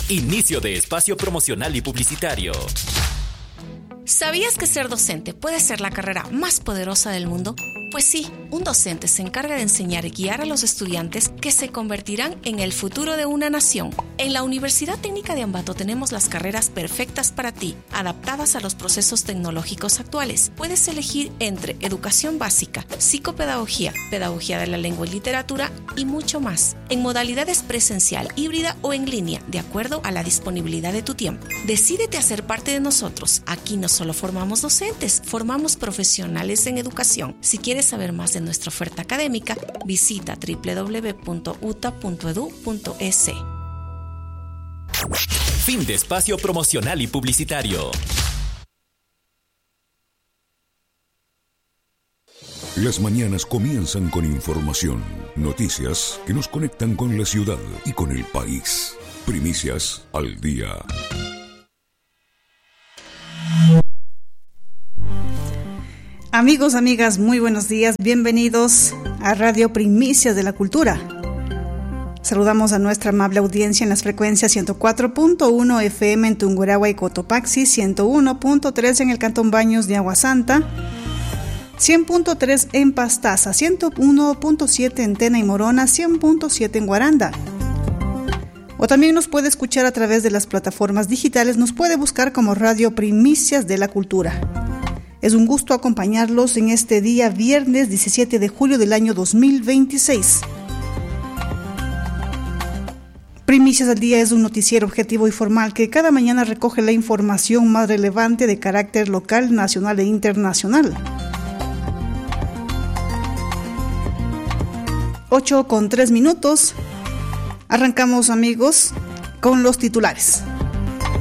Inicio de espacio promocional y publicitario. ¿Sabías que ser docente puede ser la carrera más poderosa del mundo? Pues sí, un docente se encarga de enseñar y guiar a los estudiantes que se convertirán en el futuro de una nación. En la Universidad Técnica de Ambato tenemos las carreras perfectas para ti, adaptadas a los procesos tecnológicos actuales. Puedes elegir entre educación básica, psicopedagogía, pedagogía de la lengua y literatura y mucho más, en modalidades presencial, híbrida o en línea, de acuerdo a la disponibilidad de tu tiempo. Decídete a ser parte de nosotros. Aquí no solo formamos docentes, formamos profesionales en educación. Si quieres saber más de nuestra oferta académica, visita www.uta.edu.es. Fin de espacio promocional y publicitario. Las mañanas comienzan con información, noticias que nos conectan con la ciudad y con el país. Primicias al día. Amigos, amigas, muy buenos días. Bienvenidos a Radio Primicias de la Cultura. Saludamos a nuestra amable audiencia en las frecuencias 104.1 FM en Tungurahua y Cotopaxi, 101.3 en el Cantón Baños de Agua Santa, 100.3 en Pastaza, 101.7 en Tena y Morona, 100.7 en Guaranda. O también nos puede escuchar a través de las plataformas digitales, nos puede buscar como Radio Primicias de la Cultura. Es un gusto acompañarlos en este día viernes 17 de julio del año 2026. Primicias al Día es un noticiero objetivo y formal que cada mañana recoge la información más relevante de carácter local, nacional e internacional. 8:03. Arrancamos, amigos, con los titulares.